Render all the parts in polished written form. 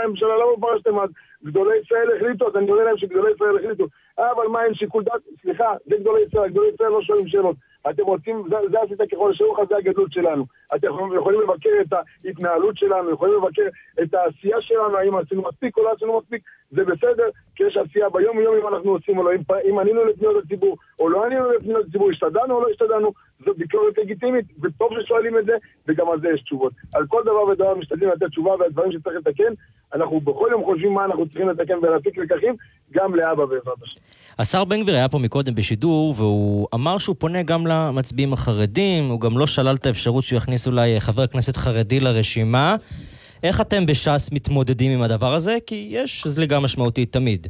הממשלה, למה פרשתם אז? גדולי ישראל החליטו, אז אני אומר להם שגדולי ישראל החליטו. אבל מה, אין שיקול דעת? סליחה, זה גדולי ישראל לא שואלים שאלות. אתם רוצים, זה עשית ככל שרוך, זה הגדלות שלנו. אתם יכולים לבקר את ההתנהלות שלנו, יכולים לבקר את העשייה שלנו, האם עשינו מספיק או לא עשינו מספיק, זה בסדר, כי יש עשייה ביום יום אם אנחנו עושים או לא, אם ענינו לפניות הציבור או לא ענינו לפניות הציבור, השתדלנו או לא השתדלנו, זו ביקורת לגיטימית, וטוב ששואלים את זה, וגם על זה יש תשובות. על כל דבר ודבר משתדלים לתת תשובה, והדברים שצריך לתקן, אנחנו בכל יום חושבים מה אנחנו צריכים לתקן ולהפיק לקחים, גם לאבא בעזרת השם. השר בן גביר היה פה מקודם בשידור, והוא אמר שהוא פונה גם למצביעים החרדים, הוא גם לא שלל את האפשרות שהוא יכניס אולי חבר כנסת חרדי לרשימה. איך אתם בש"ס מתמודדים עם הדבר הזה? כי יש זליגה משמעותית תמיד.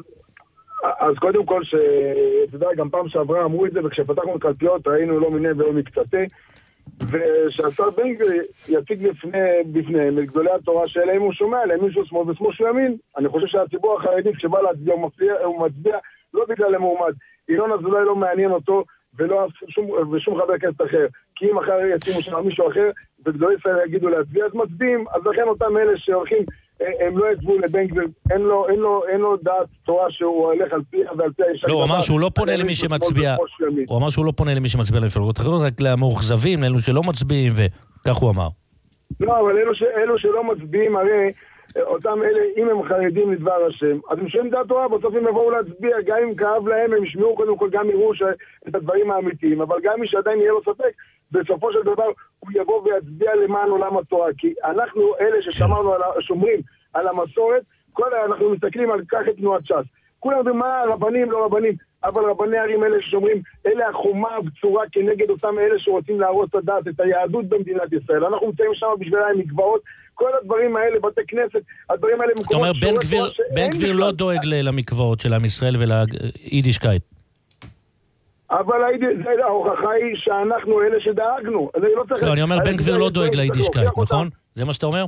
אז קודם כל, אתה יודע, גם פעם שעברה אמרו את זה, וכשפתחנו קלפיות ראינו לא מיני ולא מקצתי, ושהשר בן גביר יציג בפניהם את גדולי התורה שאליהם הוא שומע, להם מישהו שמאל ושמאל שהוא ימין. אני חושב שהציבור החרדי כשבא להצביע הוא מצביע לא בגלל המועמד. ינון אזולאי לא מעניין אותו ושום חבר כנסת אחר. כי אם אחר ישימו שם מישהו אחר וגדולי ישראל יגידו להצביע אז מצביעים, אז לכן אותם אלה שהולכים הם לא יצבו לבן גביר, אין לו דעת תורה שהוא הולך על פיה ועל פיה אישה. לא, הוא אמר שהוא לא פונה למי שמצביע, הוא אמר שהוא לא פונה למי שמצביע למפלגות אחרות, רק למאוכזבים, לאלו שלא מצביעים, וכך הוא אמר. לא, אבל אלו שלא מצביעים, הרי אותם אלה, אם הם חרדים לדבר השם, אז הם שומעים דעת תורה, בסוף הם יבואו להצביע, גם אם כאב להם, הם ישמעו קודם כל, גם יראו את הדברים האמיתיים, אבל גם מי שעדיין יהיה לו ספק, בסופו של דבר הוא יבוא ויצביע למען עולם התורה, כי אנחנו אלה ששומרים על המסורת, אנחנו מסתכלים על כך את תנועת ש"ס. כולם אומרים מה, רבנים, לא רבנים, אבל רבני ערים אלה ששומרים, אלה החומה הבצורה כנגד אותם אלה שרוצים להרוס את הדת, את היהדות במדינת ישראל. אנחנו נמצאים שם בשבילם מקוואות, כל הדברים האלה, בתי כנסת, הדברים האלה מקומות... זאת אומרת, בן גביר לא דואג למקוואות של עם ישראל וליידישקייט. אבל ההוכחה היא שאנחנו אלה שדאגנו. לא, אני אומר, בן גביר לא דואג ליידישקייט, נכון? זה מה שאתה אומר?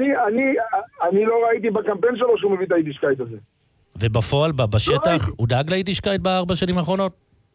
אני לא ראיתי בקמפיין שלו שהוא מביא את היידישקייט הזה. ובפועל, בשטח, הוא דאג ליידישקייט ב4 שנים האחרונות?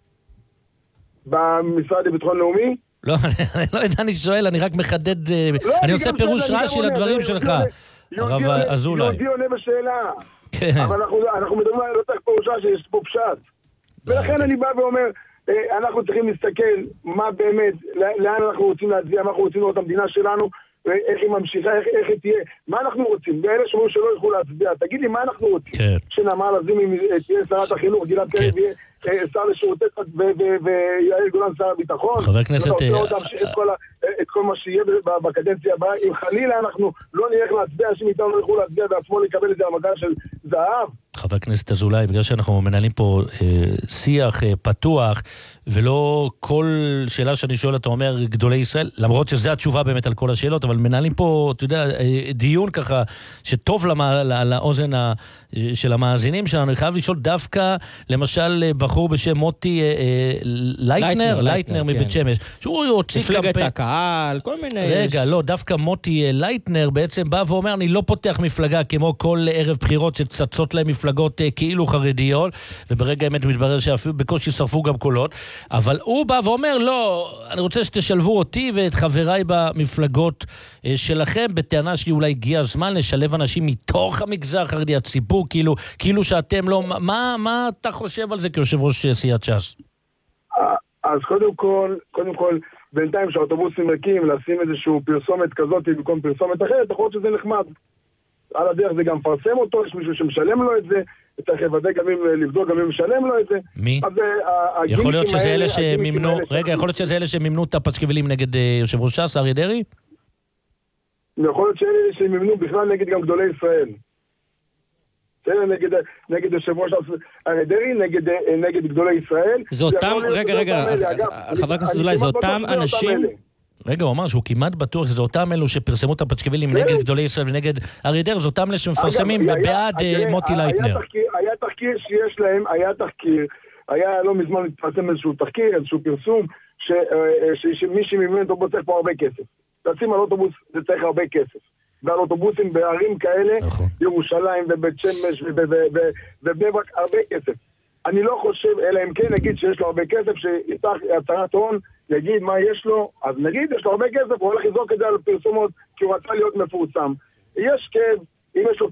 במשרד לביטחון לאומי? לא, אני לא יודע, אני שואל, אני רק מחדד, אני עושה פירוש רש"י לדברים שלך, הרב אזולאי. יהודי עונה בשאלה, אבל אנחנו מדברים על לא צריך פירוש רש"י, יש פה פשט. ולכן אני בא ואומר, אנחנו צריכים להסתכל מה באמת, לאן אנחנו רוצים להצביע, מה אנחנו רוצים לראות את המדינה שלנו, איך היא ממשיכה, איך היא תהיה, מה אנחנו רוצים? ואלה שאומרים שלא יוכלו להצביע, תגיד לי מה אנחנו רוצים? שנאמר לזימי תהיה שרת החינוך, גלעד קריב יהיה שר לשירותי ויעל גולן שר הביטחון. חבר הכנסת... את כל מה שיהיה בקדנציה הבאה, אם חלילה אנחנו לא נלך להצביע, שמאיתנו לא יוכלו להצביע בעצמו לקבל את זה על מגע של זהב. חבר הכנסת אזולאי, בגלל שאנחנו מנהלים פה שיח פתוח, ולא כל שאלה שאני שואל, אתה אומר גדולי ישראל, למרות שזו התשובה באמת על כל השאלות, אבל מנהלים פה, אתה יודע, דיון ככה, שטוב לאוזן של המאזינים שלנו. אני חייב לשאול דווקא, למשל, בחור בשם מוטי לייטנר מבית שמש, שהוא הוציא מפלגת הקהל, כל מיני... רגע, לא, דווקא מוטי לייטנר בעצם בא ואומר, אני לא פותח מפלגה כמו כל ערב בחירות שצצות להם מפלגות כאילו חרדיות, וברגע האמת מתברר שאפילו בקושי שרפו גם קולות, אבל הוא בא ואומר, לא, אני רוצה שתשלבו אותי ואת חבריי במפלגות שלכם, בטענה שאולי הגיע הזמן לשלב אנשים מתוך המגזר החרדי, הציבור, כאילו שאתם לא... מה אתה חושב על זה כיושב ראש סיעת ש"ס? אז קודם כל, בינתיים שהאוטובוסים ריקים, לשים איזשהו פרסומת כזאת במקום פרסומת אחרת, יכול להיות שזה נחמד. על הדרך זה גם פרסם אותו, יש מישהו שמשלם לו את זה, צריך לוודא גם אם לבדוק גם אם משלם לו את זה. מי? יכול להיות שזה אלה שמימנו, יכול להיות שזה אלה שמימנו את הפשקבלים נגד יושב ראש ש"ס, אריה דרעי? יכול להיות שאלה שמימנו בכלל נגד גם גדולי ישראל. נגד יושב ראש אריה דרעי, נגד גדולי ישראל. זה אותם, רגע, חבר הכנסת אזולאי, זה אותם אנשים... רגע, הוא אמר שהוא כמעט בטוח שזה אותם אלו שפרסמו את הפשקבלים נגד גדולי ישראל ונגד אריה דרעי, זה אותם אלה שמפרסמים בעד מוטי לייטנר. היה תחקיר שיש להם, היה לא מזמן להתפרסם איזשהו תחקיר, איזשהו פרסום, שמי שמממן אותו צריך פה הרבה כסף. לשים על אוטובוס זה צריך הרבה כסף. ועל אוטובוסים בערים כאלה, ירושלים ובית שמש ובני ברק, הרבה כסף. אני לא חושב, אלא אם כן נגיד שיש לו הרבה כסף, שיפתח הצהרת הון, יגיד מה יש לו, אז נגיד יש לו הרבה כסף, הוא הולך לזרוק את זה על פרסומות, כי הוא רצה להיות מפורסם. יש כאב, אם יש לו